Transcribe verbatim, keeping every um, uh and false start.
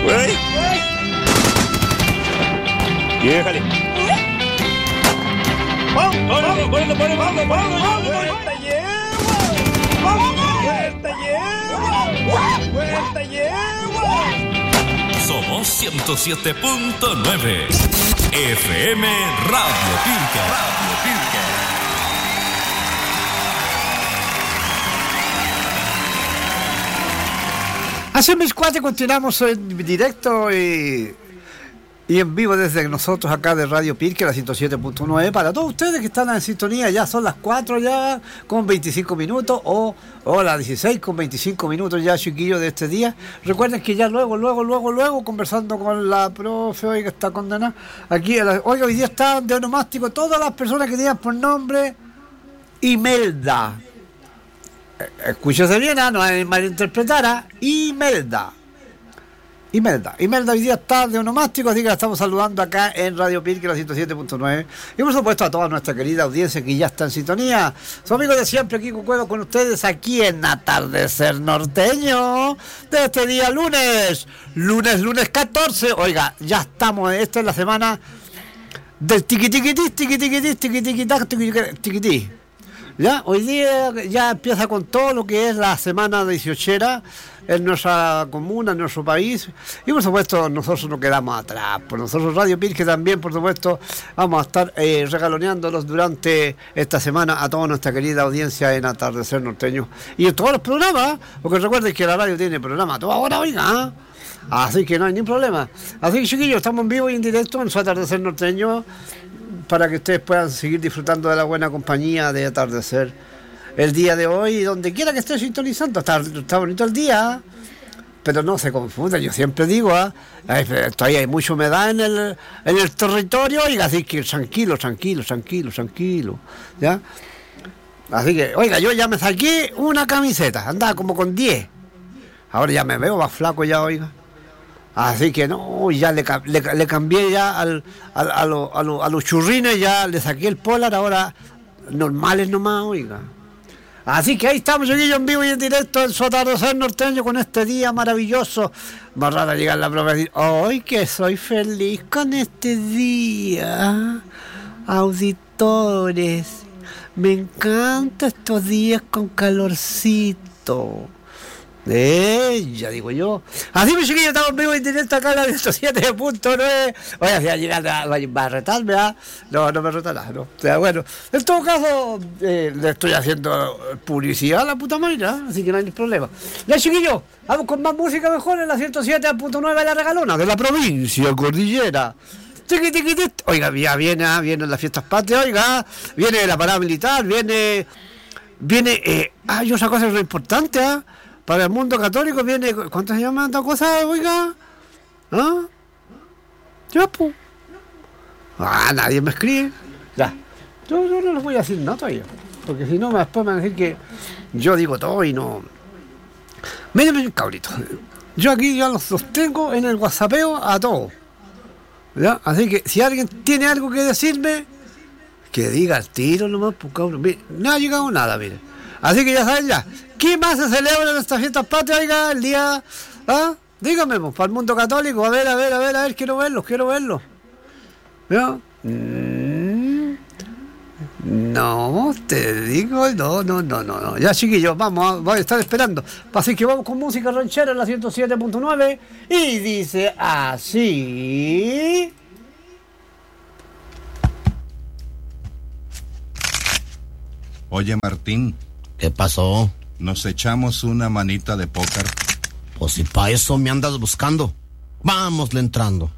Güey. Déjale. Vamos, vamos, vamos, vamos, vamos, vamos. Vuelta lleva. Vuelta lleva. Vuelta lleva. Somos ciento siete punto nueve F M Radio Pirca. Radio Pirca. Hace mis cuatro continuamos en directo y, y en vivo desde nosotros acá de Radio Pirque, la ciento siete punto nueve, para todos ustedes que están en sintonía. Ya son las cuatro ya con veinticinco minutos o, o las dieciséis con veinticinco minutos ya, chiquillos, de este día. Recuerden que ya luego, luego, luego, luego, conversando con la profe, oiga, está condenada aquí, oiga, hoy día están de onomástico todas las personas que digan por nombre Imelda. Escúchese bien, ¿eh? No hay malinterpretar. Imelda. Imelda. Imelda hoy día está de onomástico, así que la estamos saludando acá en Radio Pirque, la ciento siete punto nueve. Y por supuesto a toda nuestra querida audiencia que ya está en sintonía. Su amigo de siempre, Kiko Cueva, con ustedes aquí en Atardecer Norteño de este día lunes. Lunes, lunes catorce. Oiga, ya estamos, esta es la semana del tiquitiquitis, tiquitiquitis, tiquitiquitas, tiquití. Ya, hoy día ya empieza con todo lo que es la semana dieciochera en nuestra comuna, en nuestro país, y por supuesto nosotros no quedamos atrás. Por nosotros Radio Pirque también, por supuesto, vamos a estar eh, regaloneándolos durante esta semana a toda nuestra querida audiencia en Atardecer Norteño y en todos los programas, porque recuerden que la radio tiene programa a toda hora, oiga, ¿eh? Así que no hay ningún problema. Así que, chiquillos, estamos en vivo y en directo en su Atardecer Norteño, para que ustedes puedan seguir disfrutando de la buena compañía de Atardecer el día de hoy, donde quiera que esté sintonizando. Está, está bonito el día, pero no se confundan, yo siempre digo, ¿eh? Todavía hay mucha humedad en el, en el territorio, y así que tranquilo, tranquilo, tranquilo, tranquilo, ¿ya? Así que, oiga, yo ya me saqué una camiseta, andaba como con diez, ahora ya me veo más flaco ya, oiga. Así que no, ya le, le, le cambié ya al, al, a, lo, a, lo, a los churrines, ya le saqué el polar, ahora normales nomás, oiga. Así que ahí estamos, chiquillos, en vivo y en directo en su Atardecer Norteño con este día maravilloso. Va a rara llegar la prueba y decir, ¡ay, que soy feliz con este día! Auditores, me encantan estos días con calorcito. Eh, ya digo yo. Así, mi chiquillo, estamos en vivo y en directo acá en la ciento siete punto nueve. Oye, si va a llegar a, va a retarme, ¿ah? No, no me retará, no. O sea, bueno, en todo caso, eh, le estoy haciendo publicidad a la puta madre, ¿eh? Así que no hay problema. Ya, chiquillo, vamos con más música mejor en la ciento siete punto nueve de la regalona, de la provincia cordillera. Tiqui, tiqui, tiqui. Oiga, ya viene, ¿eh? Vienen las fiestas patrias, oiga, viene la parada militar, viene, viene, eh, ah, y otra cosa es lo importante, ¿ah? ¿eh? Para el mundo católico viene... ¿Cuánto se llama esta cosa, oiga? ¿Ah? Ya, pues. Ah, nadie me escribe. Ya. Yo, yo no les voy a decir nada todavía. Porque si no, después me van a decir que yo digo todo y no... Miren, cabrito. Yo aquí ya los, los tengo en el WhatsAppeo a todos. ¿Ya? Así que si alguien tiene algo que decirme, que diga al tiro nomás, pues cabrón. Mire, no ha llegado nada, mire. Así que ya saben ya. ¿Qué más se celebra en estas fiestas patrias, oiga, el día? ¿Ah? Dígame, pues, para el mundo católico. A ver, a ver, a ver, a ver, quiero verlos, quiero verlos. ¿Ya? Mm, no, te digo, no, no, no, no, no. Ya, chiquillos, vamos, voy a estar esperando. Así que vamos con música ranchera en la ciento siete punto nueve. Y dice así... Oye, Martín. ¿Qué pasó? Nos echamos una manita de póker. Pues si para eso me andas buscando, vámosle entrando.